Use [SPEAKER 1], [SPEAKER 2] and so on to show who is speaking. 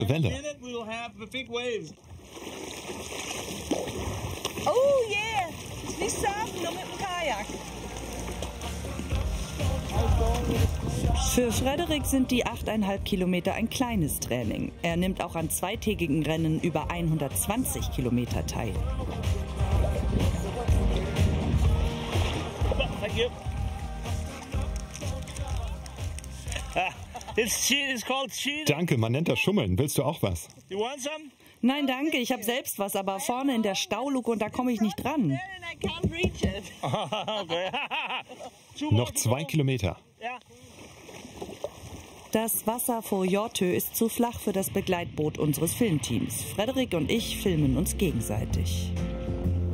[SPEAKER 1] Welle.
[SPEAKER 2] Oh yeah, ist nicht surfen, nur mit dem Kajak.
[SPEAKER 3] Für Frederik sind die 8,5 Kilometer ein kleines Training. Er nimmt auch an zweitägigen Rennen über 120 Kilometer teil.
[SPEAKER 1] Danke, man nennt das Schummeln. Willst du auch was?
[SPEAKER 3] Nein, danke, ich habe selbst was, aber vorne in der Stauluke und da komme ich nicht dran.
[SPEAKER 1] Noch 2 Kilometer.
[SPEAKER 3] Das Wasser vor Jortö ist zu flach für das Begleitboot unseres Filmteams. Frederik und ich filmen uns gegenseitig.